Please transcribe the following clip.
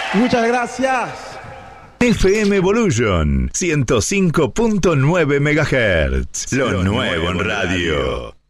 Muchas gracias. FM Evolution 105.9 MHz. Lo nuevo en radio.